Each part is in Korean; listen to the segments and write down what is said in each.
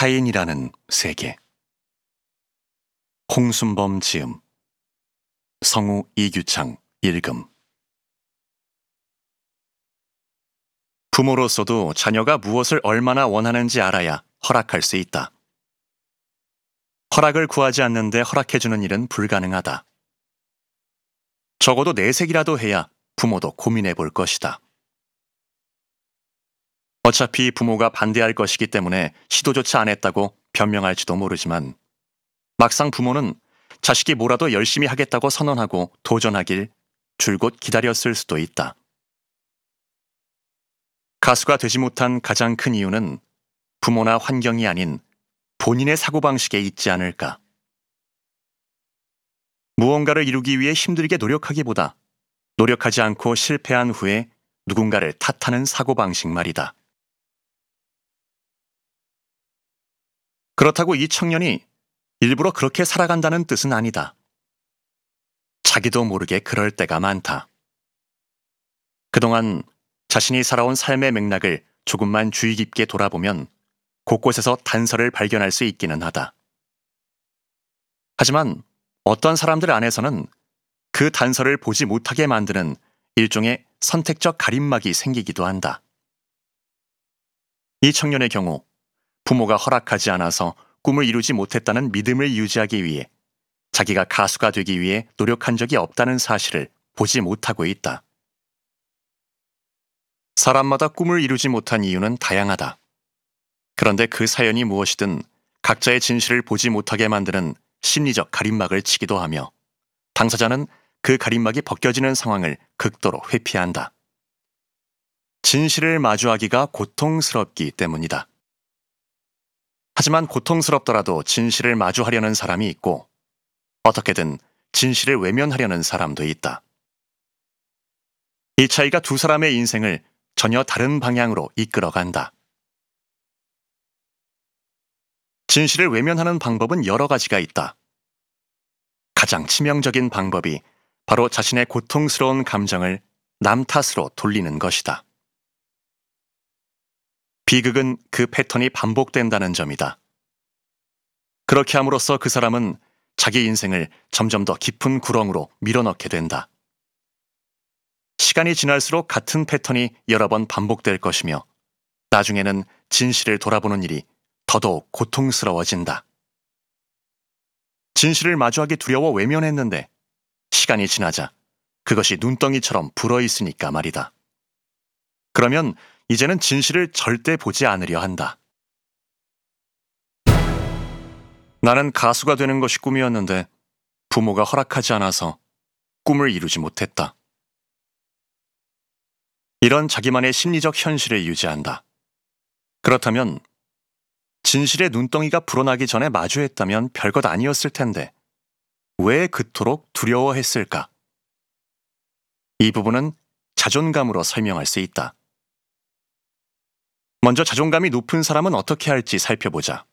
타인이라는 세계. 홍순범 지음, 성우 이규창 읽음. 부모로서도 자녀가 무엇을 얼마나 원하는지 알아야 허락할 수 있다. 허락을 구하지 않는데 허락해주는 일은 불가능하다. 적어도 내색이라도 해야 부모도 고민해 볼 것이다. 어차피 부모가 반대할 것이기 때문에 시도조차 안 했다고 변명할지도 모르지만 막상 부모는 자식이 뭐라도 열심히 하겠다고 선언하고 도전하길 줄곧 기다렸을 수도 있다. 가수가 되지 못한 가장 큰 이유는 부모나 환경이 아닌 본인의 사고방식에 있지 않을까. 무언가를 이루기 위해 힘들게 노력하기보다 노력하지 않고 실패한 후에 누군가를 탓하는 사고방식 말이다. 그렇다고 이 청년이 일부러 그렇게 살아간다는 뜻은 아니다. 자기도 모르게 그럴 때가 많다. 그동안 자신이 살아온 삶의 맥락을 조금만 주의 깊게 돌아보면 곳곳에서 단서를 발견할 수 있기는 하다. 하지만 어떤 사람들 안에서는 그 단서를 보지 못하게 만드는 일종의 선택적 가림막이 생기기도 한다. 이 청년의 경우 부모가 허락하지 않아서 꿈을 이루지 못했다는 믿음을 유지하기 위해 자기가 가수가 되기 위해 노력한 적이 없다는 사실을 보지 못하고 있다. 사람마다 꿈을 이루지 못한 이유는 다양하다. 그런데 그 사연이 무엇이든 각자의 진실을 보지 못하게 만드는 심리적 가림막을 치기도 하며 당사자는 그 가림막이 벗겨지는 상황을 극도로 회피한다. 진실을 마주하기가 고통스럽기 때문이다. 하지만 고통스럽더라도 진실을 마주하려는 사람이 있고 어떻게든 진실을 외면하려는 사람도 있다. 이 차이가 두 사람의 인생을 전혀 다른 방향으로 이끌어간다. 진실을 외면하는 방법은 여러 가지가 있다. 가장 치명적인 방법이 바로 자신의 고통스러운 감정을 남 탓으로 돌리는 것이다. 비극은 그 패턴이 반복된다는 점이다. 그렇게 함으로써 그 사람은 자기 인생을 점점 더 깊은 구렁으로 밀어넣게 된다. 시간이 지날수록 같은 패턴이 여러 번 반복될 것이며 나중에는 진실을 돌아보는 일이 더더욱 고통스러워진다. 진실을 마주하기 두려워 외면했는데 시간이 지나자 그것이 눈덩이처럼 불어있으니까 말이다. 그러면 이제는 진실을 절대 보지 않으려 한다. 나는 가수가 되는 것이 꿈이었는데 부모가 허락하지 않아서 꿈을 이루지 못했다. 이런 자기만의 심리적 현실을 유지한다. 그렇다면 진실의 눈덩이가 불어나기 전에 마주했다면 별것 아니었을 텐데 왜 그토록 두려워했을까? 이 부분은 자존감으로 설명할 수 있다. 먼저 자존감이 높은 사람은 어떻게 할지 살펴보자.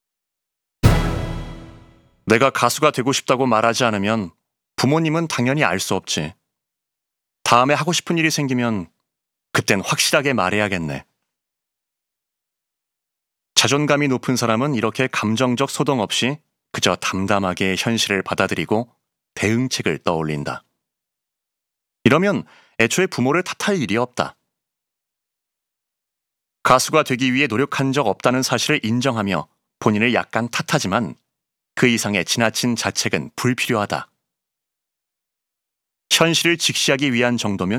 내가 가수가 되고 싶다고 말하지 않으면 부모님은 당연히 알 수 없지. 다음에 하고 싶은 일이 생기면 그땐 확실하게 말해야겠네. 자존감이 높은 사람은 이렇게 감정적 소동 없이 그저 담담하게 현실을 받아들이고 대응책을 떠올린다. 이러면 애초에 부모를 탓할 일이 없다. 가수가 되기 위해 노력한 적 없다는 사실을 인정하며 본인을 약간 탓하지만 그 이상의 지나친 자책은 불필요하다. 현실을 직시하기 위한 정도면